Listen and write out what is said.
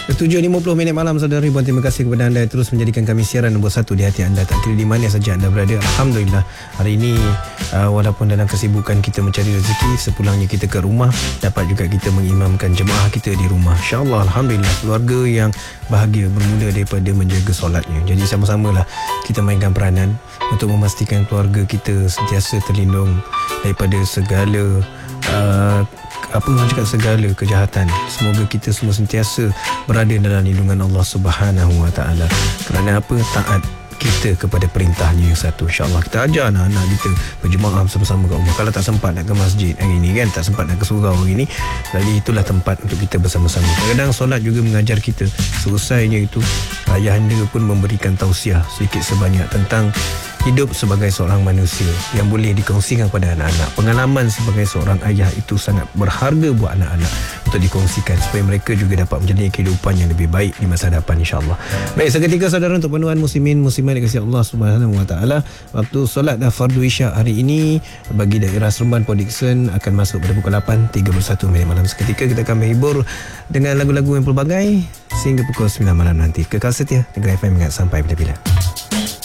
7.50 malam saudara ribuan. Terima kasih kepada anda yang terus menjadikan kami siaran nombor 1 di hati anda, tak kira di mana saja anda berada. Alhamdulillah, hari ini walaupun dalam kesibukan kita mencari rezeki, sepulangnya kita ke rumah, dapat juga kita mengimamkan jemaah kita di rumah. InsyaAllah, Alhamdulillah, keluarga yang bahagia bermula daripada menjaga solatnya. Jadi sama-samalah kita mainkan peranan untuk memastikan keluarga kita sentiasa terlindung daripada segala segala kejahatan. Semoga kita semua sentiasa berada dalam lindungan Allah Subhanahu Wa Taala. Kerana apa? Taat kita kepada perintahnya yang satu. InsyaAllah kita ajar anak-anak kita berjemaah bersama-sama kat rumah. Kalau tak sempat nak ke masjid hari ni kan, tak sempat nak ke surau hari ni, jadi itulah tempat untuk kita bersama-sama. Kadang-kadang solat juga mengajar kita. Selesainya itu, ayahanda pun memberikan tausiah sedikit sebanyak tentang hidup sebagai seorang manusia yang boleh dikongsikan kepada anak-anak. Pengalaman sebagai seorang ayah itu sangat berharga buat anak-anak untuk dikongsikan supaya mereka juga dapat menjalani kehidupan yang lebih baik di masa depan, insya-Allah. Baik, seketika saudara, untuk panduan muslimin muslimat dikasihi Allah Subhanahu Wa Taala, waktu solat fardu isyak hari ini bagi daerah Seremban Port Dickson akan masuk pada pukul 8.31 malam. Seketika kita akan menghibur dengan lagu-lagu yang pelbagai sehingga pukul 9 malam nanti. Kekal setia Negeri FM sampai bila-bila.